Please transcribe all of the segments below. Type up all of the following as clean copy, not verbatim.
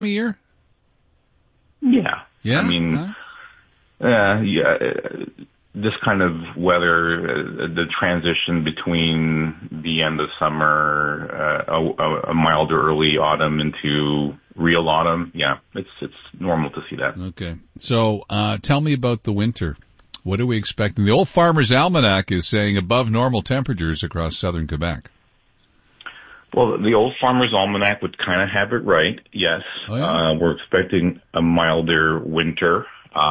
of year? Yeah. Yeah. I mean, this kind of weather, the transition between the end of summer, a milder early autumn into real autumn, it's normal to see that. Okay. So tell me about the winter. What are we expecting? The Old Farmer's Almanac is saying above normal temperatures across southern Quebec. Well, the Old Farmer's Almanac would kind of have it right, yes. Oh, yeah? We're expecting a milder winter,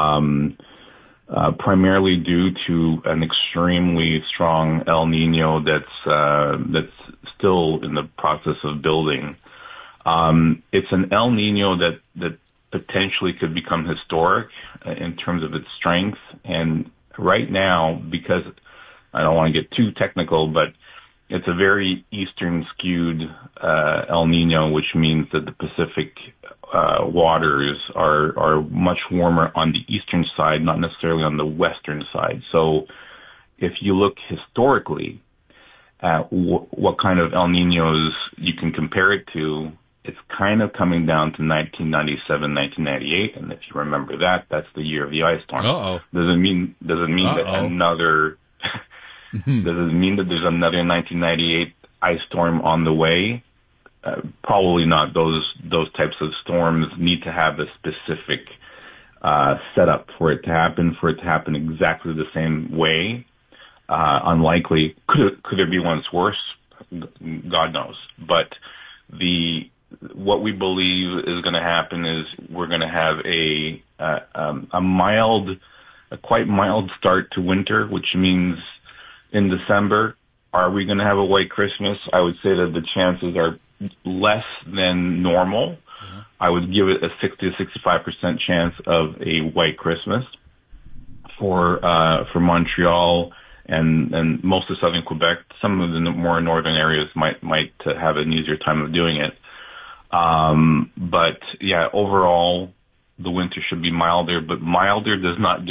primarily due to an extremely strong El Nino that's still in the process of building. It's an El Nino that potentially could become historic in terms of its strength. And right now, because I don't want to get too technical, but it's a very eastern skewed El Nino, which means that the Pacific waters are much warmer on the eastern side, not necessarily on the western side. So if you look historically at what kind of El Ninos you can compare it to, it's kind of coming down to 1997, 1998, and if you remember that, that's the year of the ice storm. Uh-oh. Doesn't mean that another doesn't mean that there's another 1998 ice storm on the way. Probably not. Those types of storms need to have a specific setup for it to happen exactly the same way. Unlikely. Could there be one that's worse? God knows. But what we believe is going to happen is we're going to have a quite mild start to winter, which means in December, are we going to have a white Christmas? I would say that the chances are less than normal. Mm-hmm. I would give it a 60 to 65% chance of a white Christmas for Montreal and most of southern Quebec. Some of the more northern areas might have an easier time of doing it. But yeah, overall, the winter should be milder, but milder does not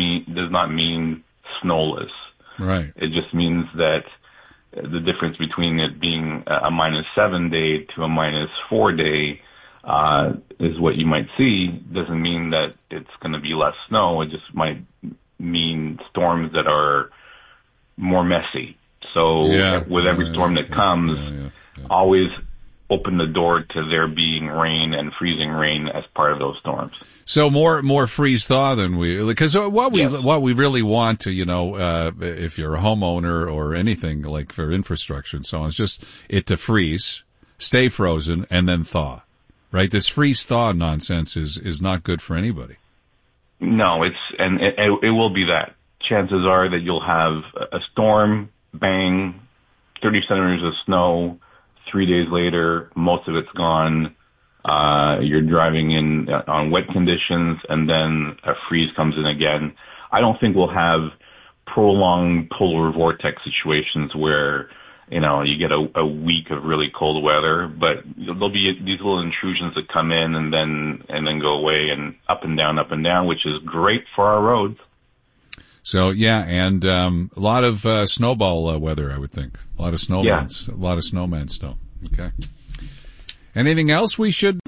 mean snowless. Right. It just means that the difference between it being a -7 day to a -4 day is what you might see. Doesn't mean that it's going to be less snow. It just might mean storms that are more messy. So with every storm that comes, always open the door to there being rain and freezing rain as part of those storms. So more freeze thaw than because what we really want to, if you're a homeowner or anything like for infrastructure and so on, is just it to freeze, stay frozen, and then thaw. Right? This freeze thaw nonsense is not good for anybody. No, it will be that. Chances are that you'll have a storm, bang, 30 centimeters of snow. 3 days later, most of it's gone. You're driving in on wet conditions, and then a freeze comes in again. I don't think we'll have prolonged polar vortex situations where, you get a week of really cold weather, but there'll be these little intrusions that come in and then go away and up and down, which is great for our roads. So and a lot of snowball weather, I would think. A lot of snowmen, a lot of snowmen still. Okay. Anything else we should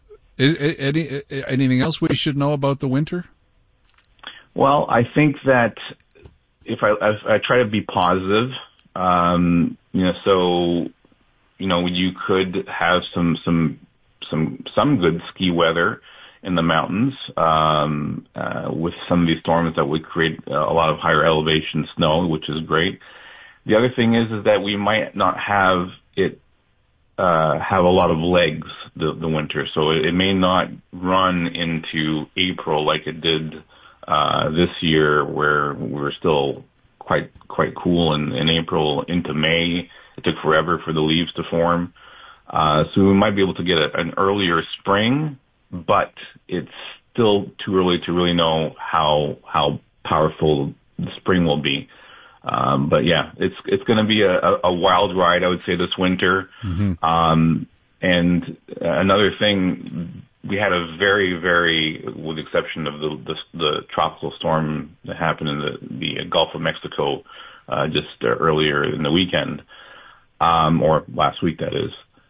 anything else we should know about the winter? Well, I think that if I try to be positive, you could have some good ski weather in the mountains, with some of these storms that would create a lot of higher elevation snow, which is great. The other thing is that we might not have it, have a lot of legs the winter. So it may not run into April like it did, this year where we were still quite cool in April into May. It took forever for the leaves to form. So we might be able to get an earlier spring, but it's still too early to really know how powerful the spring will be. But yeah, it's going to be a wild ride, I would say, this winter. Mm-hmm. And another thing, we had a very, very, with the exception of the tropical storm that happened in the Gulf of Mexico, just earlier in the weekend, or last week, that is.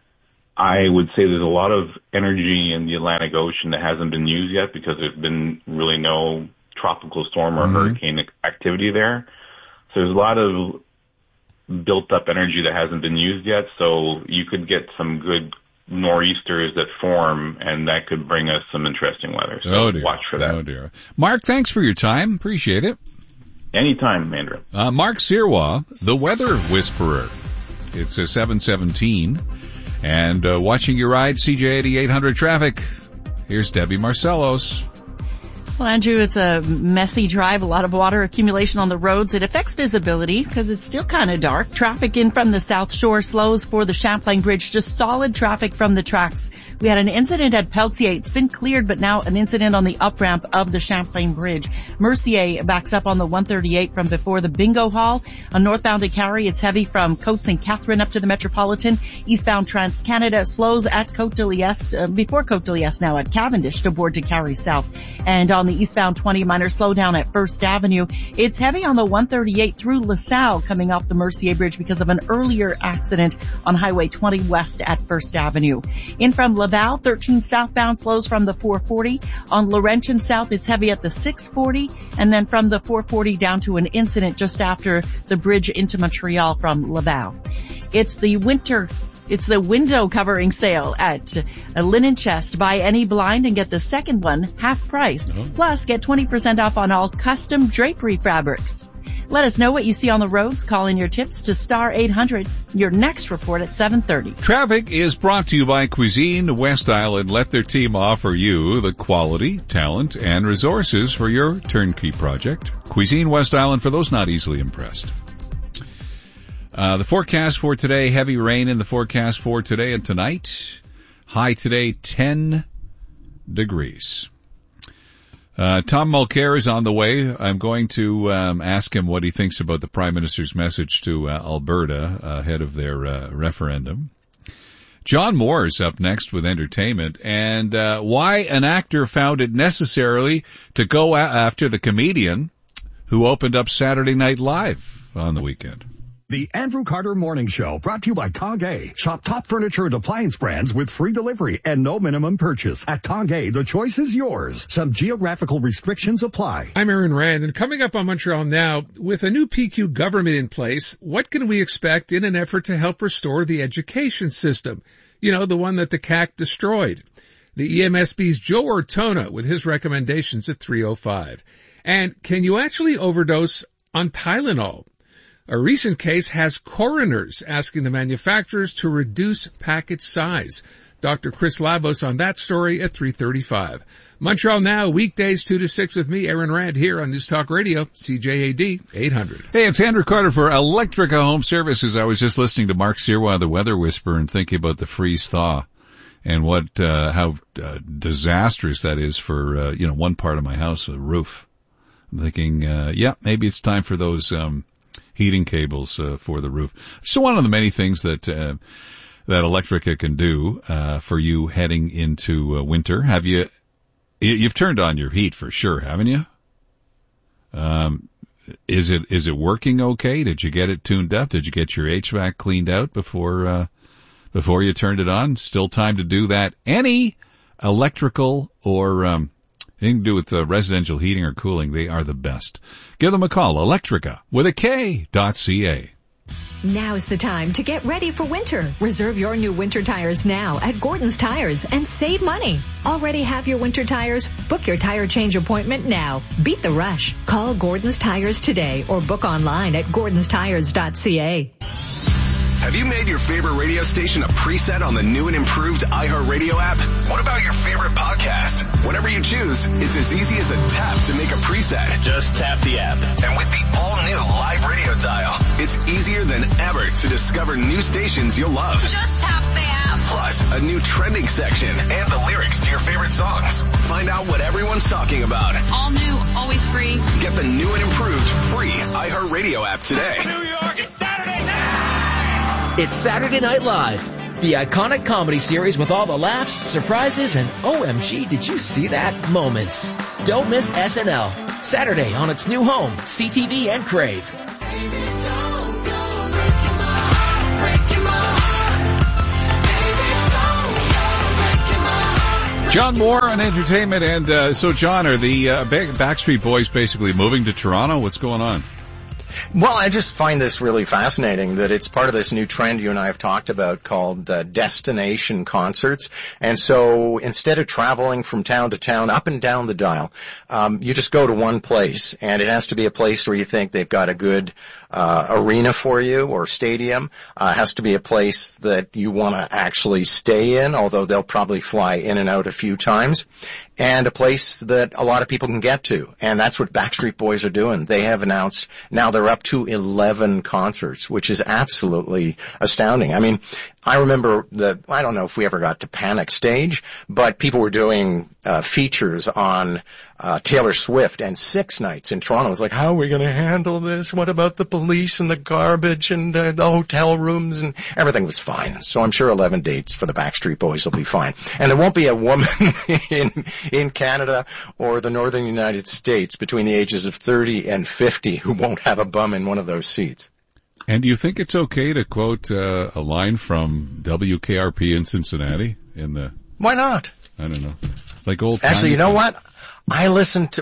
I would say there's a lot of energy in the Atlantic Ocean that hasn't been used yet because there's been really no tropical storm or hurricane activity there. So there's a lot of built up energy that hasn't been used yet. So you could get some good nor'easters that form, and that could bring us some interesting weather. So watch for that. Oh dear. Mark, thanks for your time. Appreciate it. Anytime, Andrew. Mark Sirois, the Weather Whisperer. It's 7:17. And watching your ride, CJ 8800 traffic. Here's Debbie Marcellos. Well, Andrew, it's a messy drive, a lot of water accumulation on the roads. It affects visibility because it's still kind of dark. Traffic in from the South Shore slows for the Champlain Bridge, just solid traffic from the tracks. We had an incident at Pelletier. It's been cleared, but now an incident on the up-ramp of the Champlain Bridge. Mercier backs up on the 138 from before the Bingo Hall. On northbound to Carrie, it's heavy from Côte St. Catherine up to the Metropolitan. Eastbound Trans-Canada slows at Côte de Liesse, before Côte de Liesse now at Cavendish to board to Carrie South. And on the eastbound 20, minor slowdown at First Avenue. It's heavy on the 138 through LaSalle coming off the Mercier Bridge because of an earlier accident on Highway 20 west at First Avenue. In from Laval, 13 southbound slows from the 440. On Laurentian South, it's heavy at the 640. And then from the 440 down to an incident just after the bridge into Montreal from Laval. It's the window covering sale at Linen Chest. Buy any blind and get the second one half price. Plus, get 20% off on all custom drapery fabrics. Let us know what you see on the roads. Call in your tips to star 800. Your next report at 7:30. Traffic is brought to you by Cuisine West Island. Let their team offer you the quality, talent, and resources for your turnkey project. Cuisine West Island for those not easily impressed. The forecast for today, heavy rain in the forecast for today and tonight. High today, 10 degrees. Tom Mulcair is on the way. I'm going to ask him what he thinks about the Prime Minister's message to Alberta ahead of their referendum. John Moore is up next with entertainment, and why an actor found it necessary to go after the comedian who opened up Saturday Night Live on the weekend. The Andrew Carter Morning Show, brought to you by Tongue. Shop top furniture and appliance brands with free delivery and no minimum purchase. At Tongue, the choice is yours. Some geographical restrictions apply. I'm Aaron Rand, and coming up on Montreal Now, with a new PQ government in place, what can we expect in an effort to help restore the education system? You know, the one that the CAQ destroyed. The EMSB's Joe Ortona with his recommendations at 3:05. And can you actually overdose on Tylenol? A recent case has coroners asking the manufacturers to reduce package size. Dr. Chris Labos on that story at 3:35. Montreal Now, weekdays 2 to 6 with me, Aaron Rand, here on News Talk Radio, CJAD 800. Hey, it's Andrew Carter for Electrica Home Services. I was just listening to Mark Sirois, the Weather Whisperer, and thinking about the freeze-thaw and how disastrous that is for, one part of my house, the roof. I'm thinking, maybe it's time for those heating cables for the roof. So one of the many things that Electrica can do for you heading into winter. You've turned on your heat for sure, haven't you? Is it working okay? Did you get it tuned up? Did you get your HVAC cleaned out before you turned it on? Still time to do that. Any electrical or anything to do with residential heating or cooling, they are the best. Give them a call, Electrica, with a K.ca. Now's the time to get ready for winter. Reserve your new winter tires now at Gordon's Tires and save money. Already have your winter tires? Book your tire change appointment now. Beat the rush. Call Gordon's Tires today or book online at gordonstires.ca. Have you made your favorite radio station a preset on the new and improved iHeartRadio app? What about your favorite podcast? Whatever you choose, it's as easy as a tap to make a preset. Just tap the app. And with the all-new live radio dial, it's easier than ever to discover new stations you'll love. Just tap the app. Plus, a new trending section and the lyrics to your favorite songs. Find out what everyone's talking about. All new, always free. Get the new and improved free iHeartRadio app today. New York, it's Saturday night! It's Saturday Night Live, the iconic comedy series with all the laughs, surprises, and OMG, did you see that moments. Don't miss SNL, Saturday on its new home, CTV and Crave. John Moore on entertainment, and so John, are the Backstreet Boys basically moving to Toronto? What's going on? Well, I just find this really fascinating that it's part of this new trend you and I have talked about called destination concerts. And so instead of traveling from town to town, up and down the dial, you just go to one place, and it has to be a place where you think they've got a good arena for you or stadium. It has to be a place that you want to actually stay in, although they'll probably fly in and out a few times, and a place that a lot of people can get to. And that's what Backstreet Boys are doing. They have announced now they're up to 11 concerts, which is absolutely astounding. I mean, I remember I don't know if we ever got to Panic Stage, but people were doing features on Taylor Swift and 6 nights in Toronto. It was like, how are we going to handle this? What about the police and the garbage and the hotel rooms? And everything was fine. So I'm sure 11 dates for the Backstreet Boys will be fine. And there won't be a woman in Canada or the northern United States between the ages of 30 and 50 who won't have a bum in one of those seats. And do you think it's okay to quote a line from WKRP in Cincinnati? Why not? I don't know. It's like old. Actually, you know what? I listened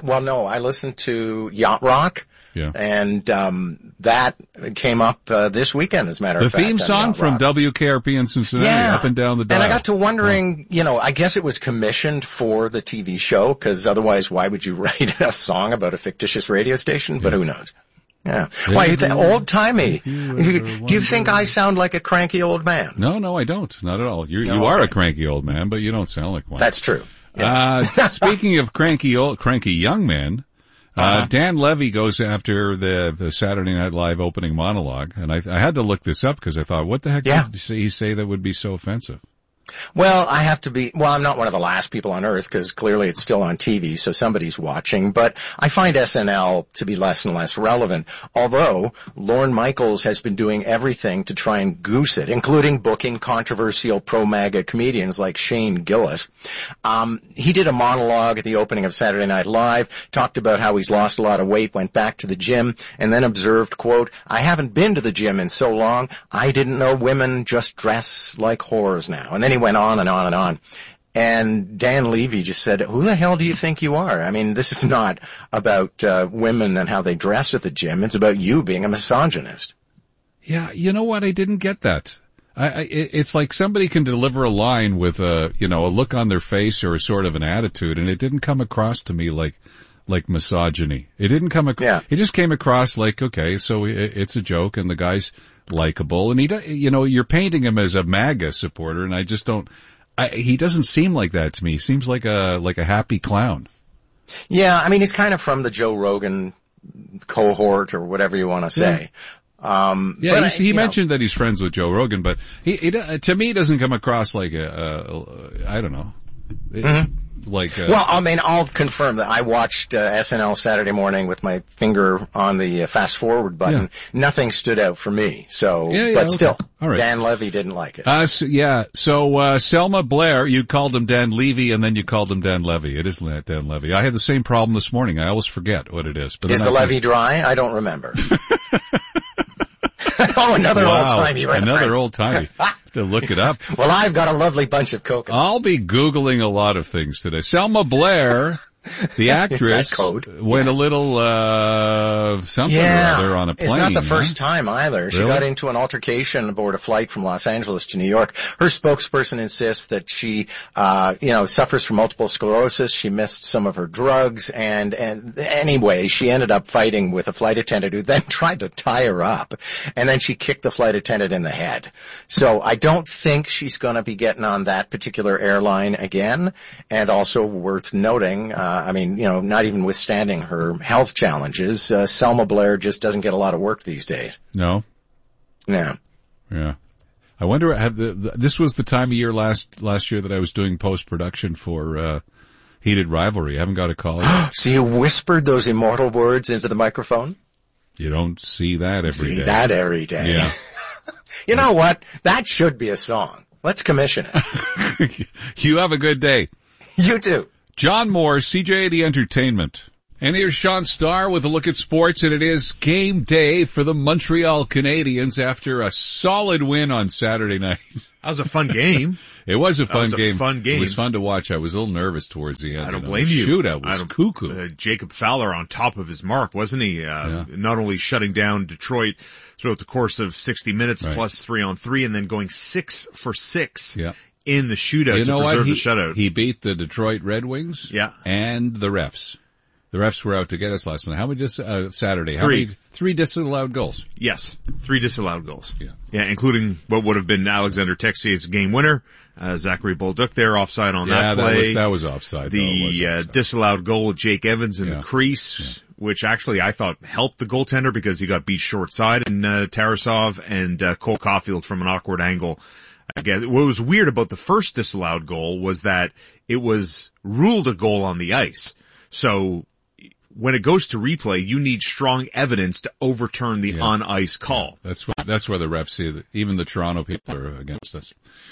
to Yacht Rock. Yeah. And that came up this weekend, as a matter of fact. The theme song from WKRP in Cincinnati, Up and Down the Dial. And I got to wondering, I guess it was commissioned for the TV show, because otherwise why would you write a song about a fictitious radio station? But who knows? Yeah. Why, old-timey. Do you think I sound like a cranky old man? No, I don't. Not at all. You are a cranky old man, but you don't sound like one. That's true. Yeah. Speaking of cranky young men, Dan Levy goes after the Saturday Night Live opening monologue, and I had to look this up because I thought, what the heck did he say that would be so offensive? Well, I'm not one of the last people on earth because clearly it's still on TV, so somebody's watching, but I find SNL to be less and less relevant, although Lorne Michaels has been doing everything to try and goose it, including booking controversial pro-MAGA comedians like Shane Gillis. He did a monologue at the opening of Saturday Night Live, talked about how he's lost a lot of weight, went back to the gym, and then observed, quote, "I haven't been to the gym in so long, I didn't know women just dress like whores now." And then he went on and on and on. And Dan Levy just said, who the hell do you think you are? I mean, this is not about women and how they dress at the gym. It's about you being a misogynist. Yeah, you know what? I didn't get that. It's like somebody can deliver a line with a look on their face or a sort of an attitude, and it didn't come across to me like misogyny. It didn't come across. Yeah. It just came across like, okay, so it's a joke, and the guy's likable, and you're painting him as a MAGA supporter, and I just don't. He doesn't seem like that to me. He seems like a happy clown. Yeah, I mean, he's kind of from the Joe Rogan cohort or whatever you want to say. Yeah, he mentioned that he's friends with Joe Rogan, but he to me doesn't come across like I don't know. Well, I mean, I'll confirm that I watched SNL Saturday morning with my finger on the fast forward button. Yeah. Nothing stood out for me. So, still, all right. Dan Levy didn't like it. So Selma Blair, you called him Dan Levy, and then you called him Dan Levy. It is Dan Levy. I had the same problem this morning. I always forget what it is. But is the Levy dry? I don't remember. Another old-timey reference. Another old-timey. To look it up. Well, I've got a lovely bunch of coconuts. I'll be Googling a lot of things today. Selma Blair, the actress, went a little something or other on a plane. It's not the first time either. Really? She got into an altercation aboard a flight from Los Angeles to New York. Her spokesperson insists that she, suffers from multiple sclerosis. She missed some of her drugs, and anyway, she ended up fighting with a flight attendant who then tried to tie her up, and then she kicked the flight attendant in the head. So I don't think she's going to be getting on that particular airline again. And also worth noting, not even withstanding her health challenges, Selma Blair just doesn't get a lot of work these days. No? Yeah. Yeah. I wonder, this was the time of year last year that I was doing post-production for Heated Rivalry. I haven't got a call yet. So you whispered those immortal words into the microphone? You don't see that every day. That every day. Yeah. You know what? That should be a song. Let's commission it. You have a good day. You too. John Moore, CJAD Entertainment. And here's Sean Starr with a look at sports, and it is game day for the Montreal Canadiens after a solid win on Saturday night. That was a fun game. It was a fun game. It was fun to watch. I was a little nervous towards the end. I don't blame you. The shootout was cuckoo. Jacob Fowler on top of his mark, wasn't he? Not only shutting down Detroit throughout the course of 60 minutes plus 3-on-3, and then going 6 for 6 in the shootout to preserve the shutout. He beat the Detroit Red Wings and the refs. The refs were out to get us last night. How many Saturday? Three disallowed goals. Yes, 3 disallowed goals. Yeah, including what would have been Alexander Texier's game winner. Zachary Bolduc there offside on that play. That was offside. The disallowed goal of Jake Evans in the crease, which actually I thought helped the goaltender because he got beat short side, and Tarasov and Cole Caulfield from an awkward angle. I guess what was weird about the first disallowed goal was that it was ruled a goal on the ice. So when it goes to replay, you need strong evidence to overturn the on-ice call. That's where the refs see that. Even the Toronto people are against us.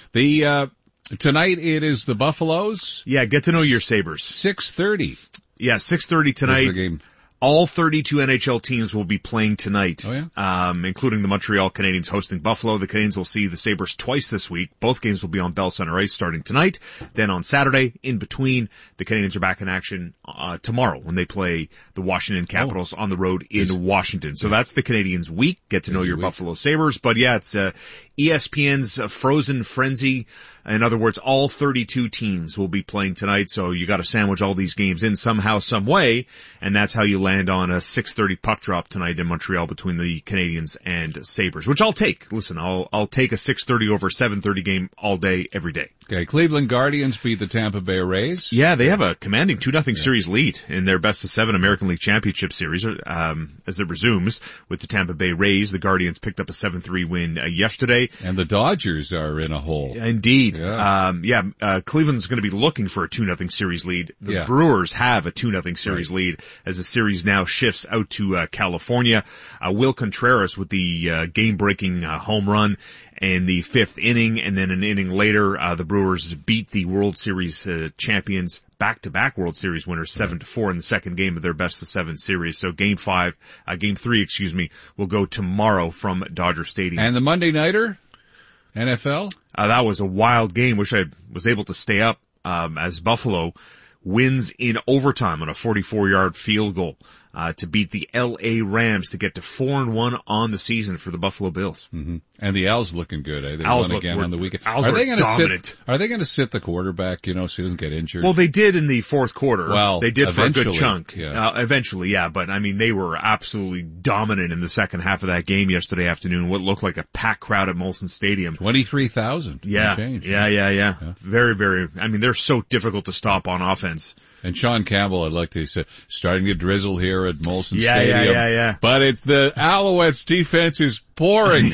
Tonight it is the Buffaloes. Yeah, get to know your Sabres. 6:30. Yeah, 6:30 tonight. The game. All 32 NHL teams will be playing tonight, including the Montreal Canadiens hosting Buffalo. The Canadiens will see the Sabres twice this week. Both games will be on Bell Center Ice starting tonight. Then on Saturday, in between, the Canadiens are back in action tomorrow when they play the Washington Capitals on the road in Washington. So that's the Canadiens week. Get to know your Buffalo Sabres. But yeah, it's ESPN's Frozen Frenzy. In other words, all 32 teams will be playing tonight, so you got to sandwich all these games in somehow, some way, and that's how you land on a 6:30 puck drop tonight in Montreal between the Canadiens and Sabres, which I'll take. Listen, I'll take a 6:30 over 7:30 game all day, every day. Okay, Cleveland Guardians beat the Tampa Bay Rays. Yeah, they have a commanding 2-0 series lead in their best-of-7 American League Championship Series, as it resumes with the Tampa Bay Rays. The Guardians picked up a 7-3 win yesterday. And the Dodgers are in a hole. Indeed. Cleveland's going to be looking for a 2-0 series lead. The Brewers have a 2-0 series lead as the series now shifts out to California. Will Contreras with the game-breaking home run in the 5th inning, and then an inning later, the Brewers beat the World Series champions, back-to-back World Series winners, 7-4 in the second game of their best-of-7 series. So Game 3, will go tomorrow from Dodger Stadium. And the Monday Nighter, NFL? That was a wild game. Wish I was able to stay up, as Buffalo wins in overtime on a 44-yard field goal, to beat the LA Rams to get to 4-1 on the season for the Buffalo Bills. Mm-hmm. And the Owls looking good, eh? They Owls won again on the weekend. Owls are dominant. Are they going to sit the quarterback, so he doesn't get injured? Well, they did in the fourth quarter. Well, they did for a good chunk. Eventually, but I mean, they were absolutely dominant in the second half of that game yesterday afternoon. What looked like a packed crowd at Molson Stadium. 23,000. Yeah. Very, very, I mean, they're so difficult to stop on offense. And Sean Campbell, I'd like to say, starting to drizzle here at Molson Stadium. Yeah. But it's the Alouettes defense is pouring.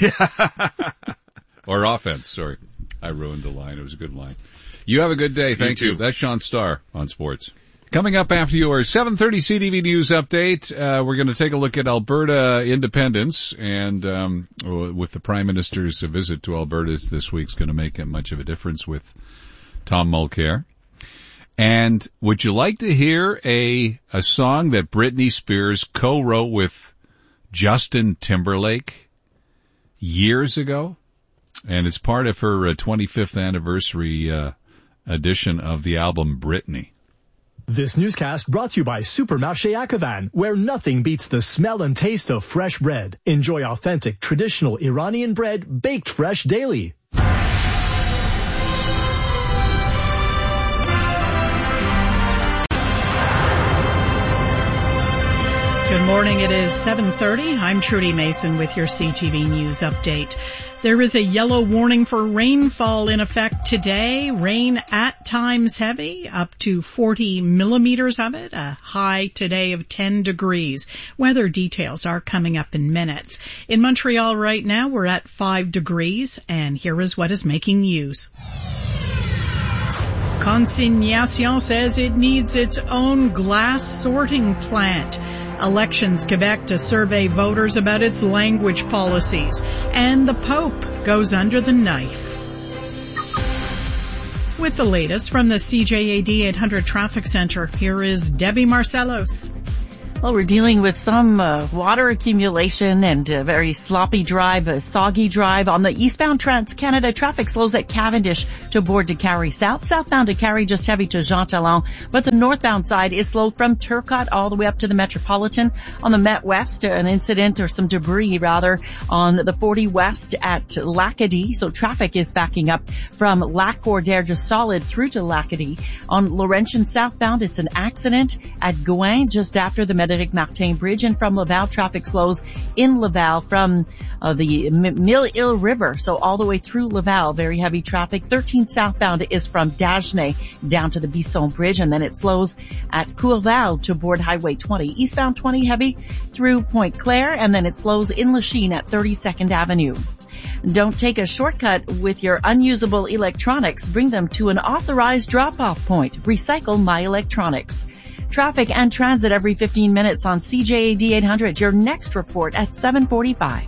Or offense, sorry. I ruined the line. It was a good line. You have a good day. Thank you. That's Sean Starr on sports. Coming up after your 7:30 CTV News update, we're going to take a look at Alberta independence, and with the Prime Minister's visit to Alberta this week's going to make much of a difference with Tom Mulcair. And would you like to hear a song that Britney Spears co-wrote with Justin Timberlake years ago? And it's part of her 25th anniversary edition of the album Britney. This newscast brought to you by Supermarché Akavan, where nothing beats the smell and taste of fresh bread. Enjoy authentic, traditional Iranian bread baked fresh daily. Good morning. It is 7:30. I'm Trudy Mason with your CTV News update. There is a yellow warning for rainfall in effect today. Rain at times heavy, up to 40 millimeters of it. A high today of 10 degrees. Weather details are coming up in minutes. In Montreal right now, we're at 5 degrees, and here is what is making news. Consignation says it needs its own glass sorting plant. Elections Quebec to survey voters about its language policies. And the Pope goes under the knife. With the latest from the CJAD 800 Traffic Center, here is Debbie Marcellos. Well, we're dealing with some water accumulation and a very sloppy drive, a soggy drive. On the eastbound Trans-Canada, traffic slows at Cavendish to board to Carrie South. Southbound to Carrie, just heavy to Jean Talon. But the northbound side is slow from Turcotte all the way up to the Metropolitan. On the Met West, an incident or some debris rather on the 40 West at Lacadie. So traffic is backing up from Lac Cordaire, just solid through to Lacadie. On Laurentian southbound, it's an accident at Gouin just after the Martin Bridge, and from Laval, traffic slows in Laval from the Mille-Île River, so all the way through Laval, very heavy traffic. 13 southbound is from Dagenais down to the Bisson Bridge, and then it slows at Courval to board Highway 20. Eastbound 20 heavy through Pointe-Claire, and then it slows in Lachine at 32nd Avenue. Don't take a shortcut with your unusable electronics. Bring them to an authorized drop-off point. Recycle My Electronics. Traffic and transit every 15 minutes on CJAD 800. Your next report at 7:45.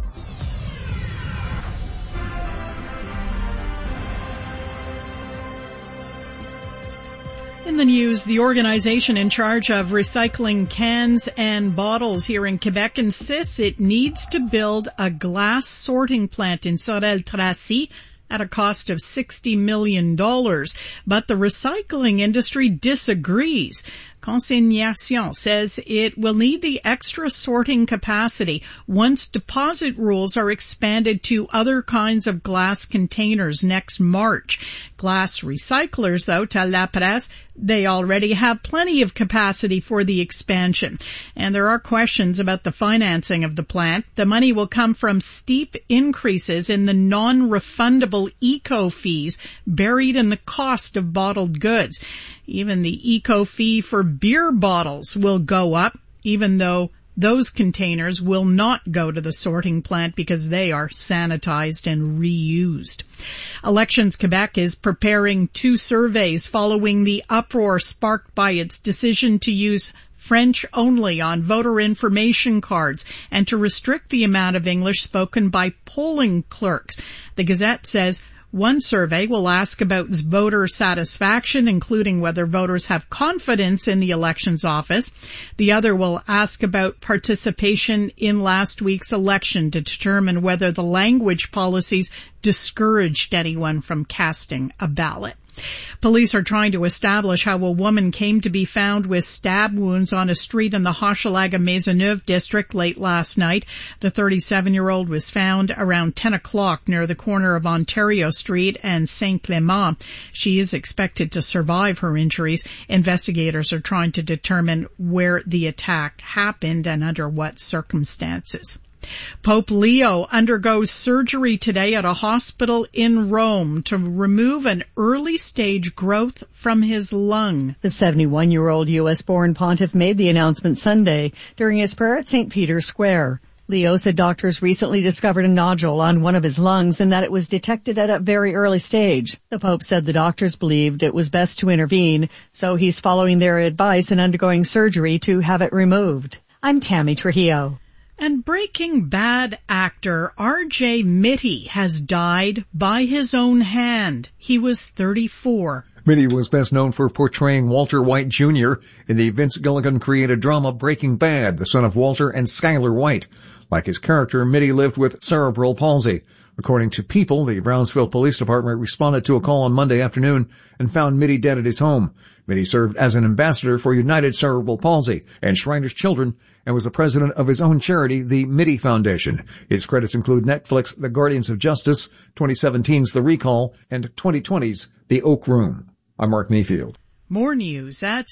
In the news, the organization in charge of recycling cans and bottles here in Quebec insists it needs to build a glass sorting plant in Sorel-Tracy at a cost of $60 million. But the recycling industry disagrees. Consignation says it will need the extra sorting capacity once deposit rules are expanded to other kinds of glass containers next March. Glass recyclers, though, tell La Presse, they already have plenty of capacity for the expansion. And there are questions about the financing of the plant. The money will come from steep increases in the non-refundable eco fees buried in the cost of bottled goods. Even the eco fee for beer bottles will go up, even though those containers will not go to the sorting plant because they are sanitized and reused. Elections Quebec is preparing 2 surveys following the uproar sparked by its decision to use French only on voter information cards and to restrict the amount of English spoken by polling clerks. The Gazette says one survey will ask about voter satisfaction, including whether voters have confidence in the elections office. The other will ask about participation in last week's election to determine whether the language policies discouraged anyone from casting a ballot. Police are trying to establish how a woman came to be found with stab wounds on a street in the Hochelaga Maisonneuve district late last night. The 37-year-old was found around 10 o'clock near the corner of Ontario Street and Saint-Clément. She is expected to survive her injuries. Investigators are trying to determine where the attack happened and under what circumstances. Pope Leo undergoes surgery today at a hospital in Rome to remove an early-stage growth from his lung. The 71-year-old U.S.-born pontiff made the announcement Sunday during his prayer at St. Peter's Square. Leo said doctors recently discovered a nodule on one of his lungs and that it was detected at a very early stage. The Pope said the doctors believed it was best to intervene, so he's following their advice and undergoing surgery to have it removed. I'm Tammy Trujillo. And Breaking Bad actor R.J. Mitty has died by his own hand. He was 34. Mitty was best known for portraying Walter White Jr. in the Vince Gilligan-created drama Breaking Bad, the son of Walter and Skyler White. Like his character, Mitty lived with cerebral palsy. According to People, the Brownsville Police Department responded to a call on Monday afternoon and found Mitty dead at his home. Mitty served as an ambassador for United Cerebral Palsy and Shriners Children and was the president of his own charity, the Mitty Foundation. His credits include Netflix' The Guardians of Justice, 2017's The Recall, and 2020's The Oak Room. I'm Mark Mayfield. More news at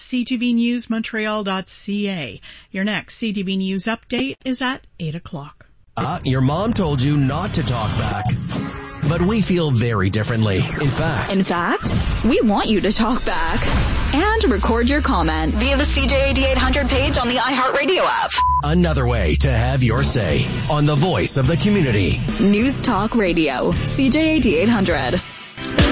ctvnewsmontreal.ca. Your next CTV News update is at 8 o'clock. Your mom told you not to talk back. But we feel very differently. In fact, we want you to talk back and record your comment via the CJAD 800 page on the iHeartRadio app. Another way to have your say on the voice of the community. News Talk Radio, CJAD 800.